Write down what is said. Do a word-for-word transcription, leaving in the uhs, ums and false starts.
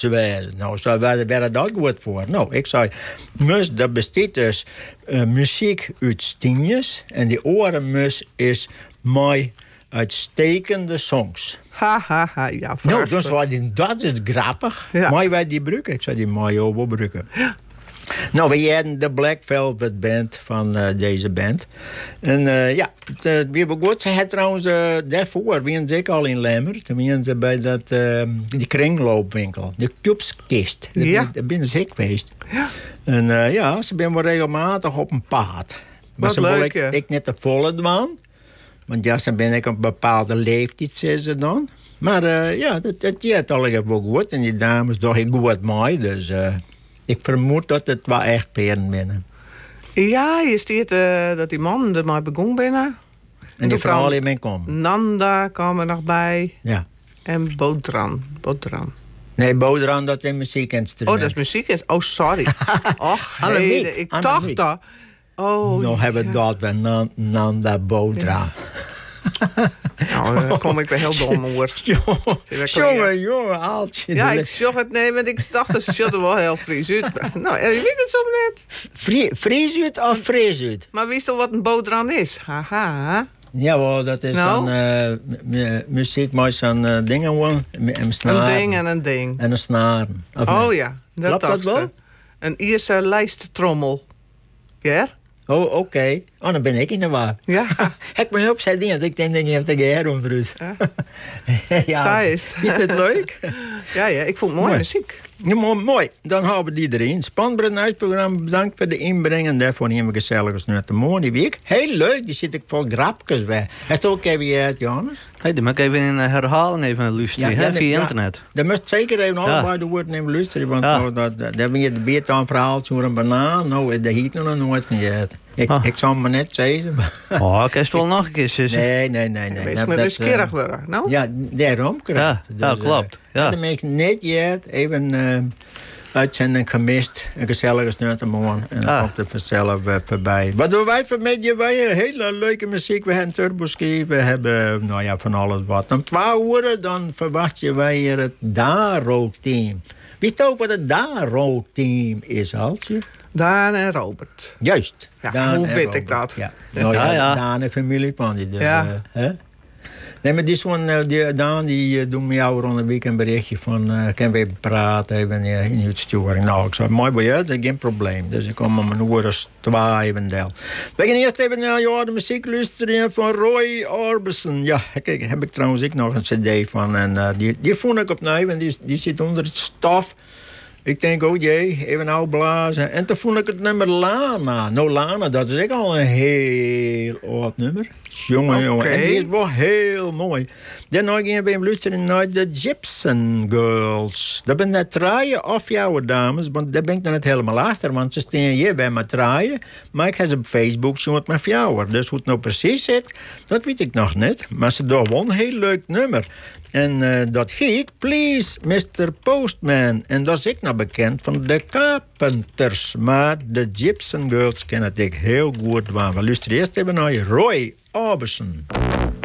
ze wijzen. Nou, zo werden werd dat goed voor. Nou, ik zei, mus, dat bestaat dus uh, muziek uit Stienjes. En die orenmus is mooi uitstekende songs. Ha, ha, ha, ja. Nou, dus was die, dat is grappig. Ja. Mooi wij die gebruiken. Ik zei die mooi overbruiken. Ja. Nou, we hadden de Black Velvet Band van uh, deze band. En uh, ja, het, uh, we hebben goed. Ze had trouwens uh, daarvoor, we ik al in Lemmer. Toen waren ze bij dat, uh, die kringloopwinkel. De Cubeskist. Ja. Daar ben ze geweest. Ja. En uh, ja, ze zijn wel regelmatig op een paard. Maar Wat ze leuk, wil ik, ja. ik net de volle dwan. Want ja, dan ben ik op een bepaalde leeftijd, zeggen ze dan. Maar uh, ja, dat, dat gaat al wel goed. En die dames toch ik goed mooi. Dus uh, ik vermoed dat het wel echt peren binnen. Ja, je stiert uh, dat die man er maar begon binnen. En die vrouw in mijn kom. Nanda kwam er nog bij. Ja. En Bodran. Bodran. Nee, Bodran, dat is een muziekinstrument. Oh, dat is muziek. Oh, sorry. Och, Annemiek, hey, ik Annemiek. dacht dat. Oh, nou ja. hebben we dat bij Nan- Nanda Bodra. Nou, dan kom ik weer heel dom hoor. Jongen, jongen, aaltje. Ja, ik zag het, nee, want ik dacht dat ze er wel heel Fries uit. Nou, je weet het zo net. Frie- Fries uit of Fries uit? Maar wist je wat een Bodran is? Haha. Ja, wel, dat is Nou? dan uh, m- m- muziek met zo'n uh, dingen gewoon. Een snaar. Een ding en een ding. En een snaren. Of Oh niet? ja, dat Klopt dat dacht wel? ik. Een Ierse lijsttrommel. Ja? Oh, oké. Okay. Oh, dan ben ik in de war. Ja. Ik ben op zijn ding, ik denk dat je hebt de geheer onderuit. Ja. Ja. Zij is het. Is het leuk? Ja, ja, ik vond het mooie Mooi. muziek. Ja, mooi, mooi. Dan houden we die erin. Spanbreed uitprogramma, bedankt voor de inbreng. En daarvoor nemen we gezellig naar de mooie week. Heel leuk, die zit ik vol grapjes bij. Heeft ook even uit, Johannes? Hey, dan moet ik even in een herhaling even luisteren, hè, via ja, internet. Dan moest zeker even allebei de woorden nemen luisteren. Want Ja. nou, dat, dat, dan ben je de beet aan verhaal over een banaan. Nou, dat hiet nog nooit van je. Ik, Ah. ik zou hem maar net zeggen. maar- Oh, ik het wel nog een keer zussen. Nee, nee, nee. nee. Wees Dat- maar dat, nieuwsgierig eh, worden, nou? Ja, daarom krijgt. Ja, ja, klopt. Ja. De mensen net yet even uh, uitzending gemist. Een gezellige snuitermorgen. En dan Ah. komt het vanzelf uh, voorbij. Wat doen wij voor met je? Wij hebben hele leuke muziek. We hebben turboski. We hebben, nou ja, van alles wat. Om twaalf uur dan verwacht je wij hier het Daro-team. Wist je ook wat het Daro-team is, Altje? Daan en Robert. Juist. Ja, Daan hoe en weet Robert. ik dat? Ja, nou, ja, Ja, ja. Daan en familie van die. Dus, Ja. uh, hè? Nee, maar die, is gewoon, uh, die Daan die uh, doet met jou rond een week een berichtje van... Uh, kan we even praten, even uh, in uitsturing. Nou, ik zei, mooi bij je, dat is geen probleem. Dus ik kom om een uur als twee even deel. We gaan eerst even naar jou de muziek luisteren van Roy Orbison. Ja, kijk, heb ik trouwens ik nog een cd van. En uh, die, die vond ik opnieuw en die, die zit onder het stof. Ik denk, oh jee, even nou blazen. En toen vond ik het nummer Lana. Nou, Lana, dat is ook al een heel oud nummer. Jongen, Oké. jongen. En die is wel heel mooi. Dan nog gaan we luisteren naar de Gibson Girls. Dat ben net draaien of jouw dames, want daar ben ik nog niet helemaal achter. Want ze staan hier bij me draaien. Maar ik heb ze op Facebook gezien met jou. Dus hoe het nou precies zit, dat weet ik nog niet. Maar ze doen wel een heel leuk nummer. En uh, dat heet Please mister Postman. En dat is ik nou bekend van de Carpenters. Maar de Gibson Girls kennen ik heel goed. We luisteren eerst even naar Roy Orbison.